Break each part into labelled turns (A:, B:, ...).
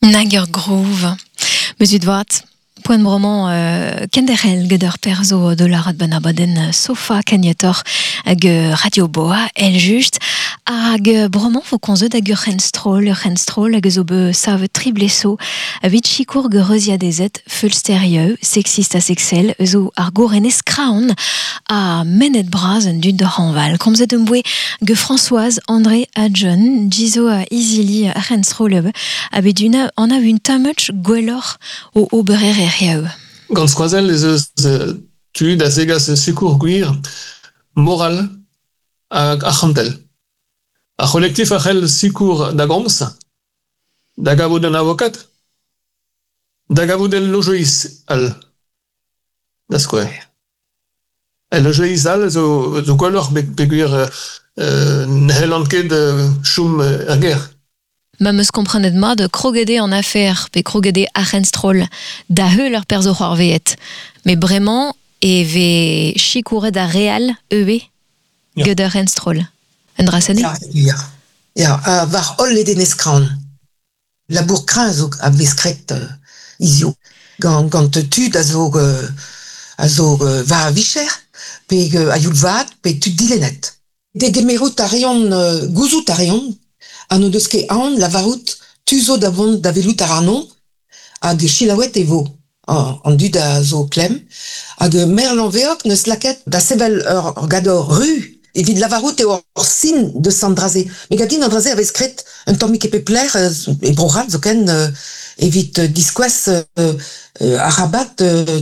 A: Nager Groove. Mesut vat, poen bromant kenderel geder perzo de la rad benabaden sofa kenyetor hag radio boa el just hag bromant fo konzet hag renstrol hag zo be save triblesso vit chikour gerezia dezet fulsterieux sexista sexel zo ar gorenes kraon a menet braz un dud de ranval komzet un boe ge Françoise André Adjon gizo a izili renstrol a beduna an a un tamuch gwellor o oberer
B: Gant skoazel tu da segas secours gwir moral a chantel. A collectif a c'hell secours da gomz, da gavout un avocat, da gavout el lojoiz al, da skoer. El lojoiz al zo gwellor beguir n'hellant ket choum ar ger.
A: Ma meus komprenet ma de krogede en affaire pe krogede a renstrol da heu leur perzo c'hoarveet. Mais bremañ e ve chikouret da real ewe ged ar renstrol. Un drasane?
C: Ja, var ol edenez kraon. Labour kran zo a veskret izio. Gant tud a zo va a vicher, pe a youl vat, pe tud dilenet. De gemerut a reon, gouzout a reon, an o deus ket an, lavarout, tuzo da vont da velout ar anon, hag chilaouet e vo, an dud a zo klem, hag merlan veok neus laket da sevel ur gador ru, evit lavarout eo ur sin de sandraze. Me gadin an draze a vez kret un tammik e pepler e broral zo ken evit diskouez a rabat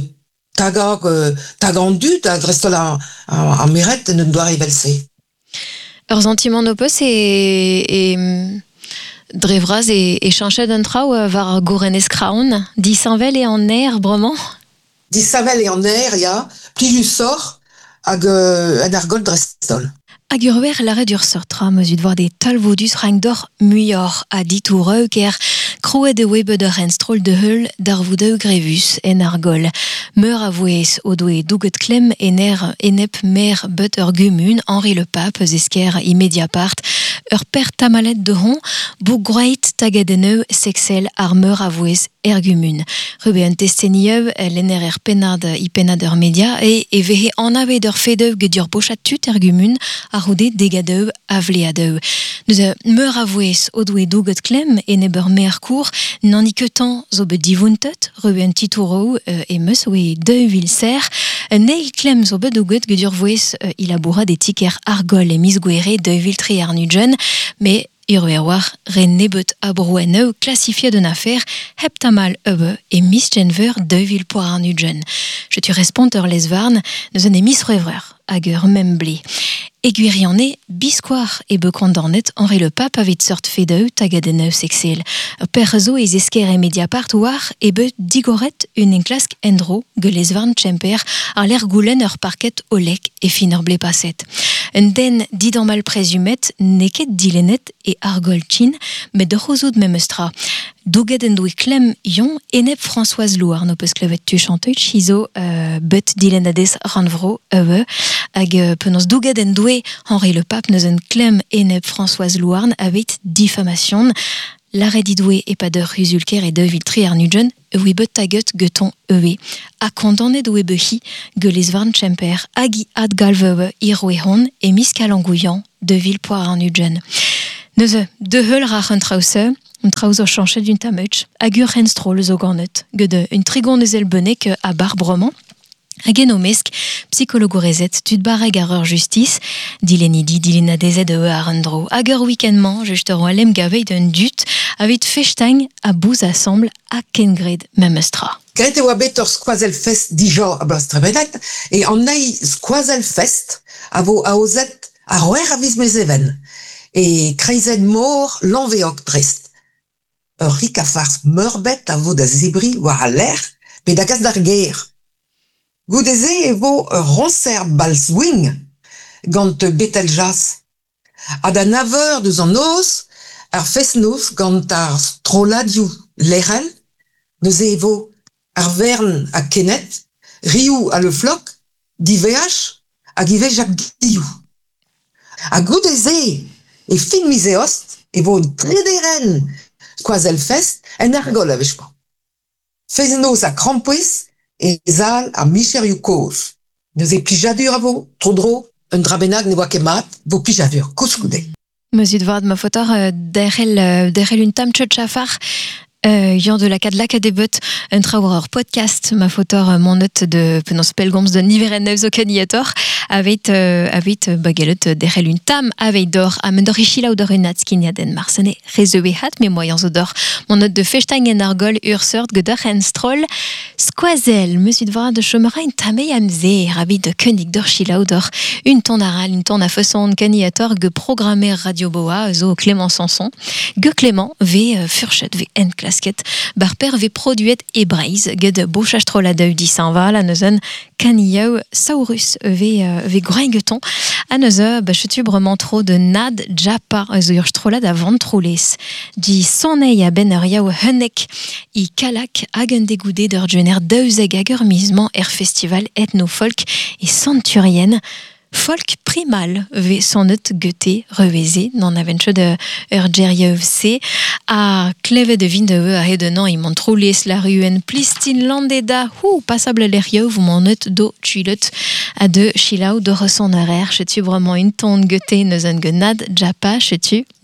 C: tag an dud hag restol a meret en doare velse.
A: Ur sentiment no peus drevraz e chanchet un trao var gorenes kraon, disanvel e an air bremañ?
C: Disanvel e an air, ya, pliju sor hag un argol drestol.
A: Hag ur wer lare dur sortra meus ut war de talvodus rangdor muior a ditoureu ker krouet e webe de renstrol de heul d'ar voudeu grevus en argol. Meur a voez o doe douget klem enep mer bet ur gumun Henri le Pape zesker imediapart ur per tamalet de ron bou groeit tagedeneu sexel ar meur a voez ergumun. Rube un testeniev l'ener er penad ur media e vehe an avet ur fedeu ged ur bochat tut ergumun a roude degadeu avleadeu. Neus meur a voez o doe douget klem enep ur mer kour n'an iketan zo bet divuntet rube un titourou e meus oe deuvil ser neil klem zo bet douget ged ur voez il aboura de tiker argol e mis gwere deuvil tri ar nujen me ur war ren nebet abroueneu classifié d'un affaire heptamal ebe et mis genver deuvil poar ar nujen. Je tu responter les varn neus an emis revrer hag ur mem ble. Eguirianne, biskoar e be kondornet Henri le Pape avet sort fedeu tagadeneu sexel. Perzo e zesker e Mediapart war e be digoret un enklask endro gelez varn tchemper ar l'air goulen ur parket olek e fin ur ble paset. Un den didan mal presumet neket dilenet e argol chin met de rozout memestra. Douget en doe klem yon enep Françoise Louar no peus klevet tu chanteut chizo bet dilenadez ranvro hag penaos douget en doe Henri le Pape neus en klem enep Françoise Louarn avet diffamation. L'arrêt d'idoué et pas de rusulker et de viltri ar nujen oui bet taget geton ewe. A condamné doe behi gelez varn tchemper agi ad galveve iroehon et miskalangouillan de vilpoir ar nujen. Neuze, de heul rach un trause, un trause chanchet d'un tamuch, agur renstrol zo gannet, gede un trigon eus el benek a bar bremañ, hag en o mesk, psychologo rezet, tud barreg ar ur justice, dilenidi dilenadezet ar un dro, hag ur weekendman, just ur alem gavet d'un dut, avet fechtañ a bouz assemble a kengred memestra.
C: Gret eo a bet ur skoazel fest dijo a blastrebenet, e an ei skoazel fest a vo a ozet a roer a viz mez even. E kreizet mor lanveok drest. Ur rik a farz meurbet a vo da zebri war a l'air, pe da gaz d'ar ger. Goudeze e vo ur ronser balzwing gant betel jas. A da naveur deus an os, ar fesnoz gant ar stroladioù lerel, neus e vo ar vern a kenet, riou a le flok, diveach, hag ive jak diou. A goudeze e fin mize ost, e vo un trederen squazel fest, en argol avec moi. Fais-nous à Krampus et zal à Michel Cause. Nous est pijadur à vous, trop drôle, un drabenag ne voit que mat, vos pijadur, couscoude.
A: Monsieur de Vard, ma photo derrière une tam chafar. Jan de la Cadlac a début un traureur podcast ma photo mon note de pendant spelgoms de niveren neuf okaniator avec bagelet derrière une tam avec d'or à mendorichila ou d'orinat skinia den marsene réservé hat mes moyens odor mon note de Fechstein en argol ursort gedaren stroll squazel monsieur de voir de chemera une tamé amze rabi de König d'orchila ou d'or une ton aral une ton à façon caniator ge programmer radio boa zo Clément Sanson ge Clément v furchet v en classe Barper ve produet e breiz ged bochastrola deudi Saint-Val a neuzen caniau saurus ve grengeton a neuze chetubrement trop de nad japa zo urstrola da vantroules di sonei a beneriau hunnek I kalak hagen degoudé d'ur gener deuzeg agermisement festival ethno-folk et centurienne folk primal ve sonnet Goethe reveze n'en avenche de urgerieuvc a cleve de vin de a hedenan I montroules la ruen plistin landeda passable l'erieuv mon net do tuilet a de chilau de resson horaire chetu vraiment une tonne Goethe neuzen genad japa chetu